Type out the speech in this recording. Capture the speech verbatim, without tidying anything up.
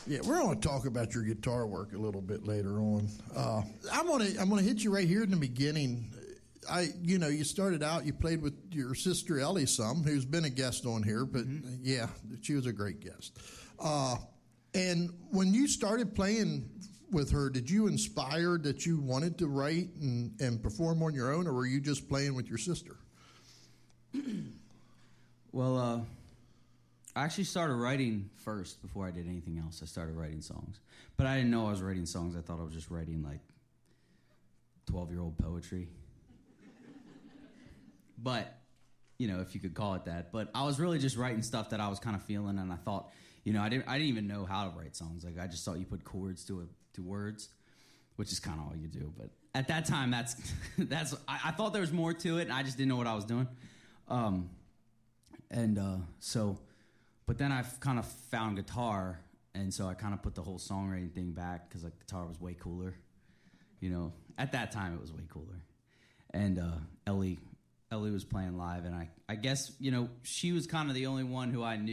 Yeah, we're going to talk about your guitar work a little bit later on. Uh, I'm going to I'm going to hit you right here in the beginning. I, you know, you started out, you played with your sister Ellie some, who's been a guest on here, but mm-hmm. yeah, she was a great guest. Uh, and when you started playing with her, did you inspire that you wanted to write and, and perform on your own, or were you just playing with your sister? Well, uh, I actually started writing first before I did anything else. I started writing songs. But I didn't know I was writing songs. I thought I was just writing, like, twelve-year-old poetry. But, you know, if you could call it that. But I was really just writing stuff that I was kind of feeling, and I thought, you know, I didn't I didn't even know how to write songs. Like, I just thought you put chords to a, to words, which is kind of all you do. But at that time, that's that's I, I thought there was more to it, and I just didn't know what I was doing. Um, and uh, so, but then I kind of found guitar, and so I kind of put the whole songwriting thing back because like guitar was way cooler. You know, at that time it was way cooler. And uh, Ellie. Ellie was playing live, and I, I guess, you know, she was kind of the only one who I knew